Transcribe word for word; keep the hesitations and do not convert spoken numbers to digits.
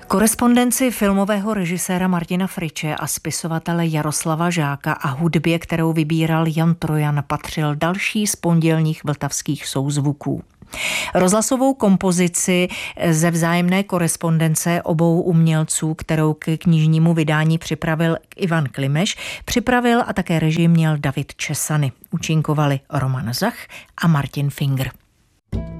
Korespondenci filmového režiséra Martina Friče a spisovatele Jaroslava Žáka a hudbě, kterou vybíral Jan Trojan, patřil další z pondělních vltavských souzvuků. Rozhlasovou kompozici ze vzájemné korespondence obou umělců, kterou k knižnímu vydání připravil Ivan Klimeš, připravil a také režii měl David Česany. Účinkovali Roman Zach a Martin Finger.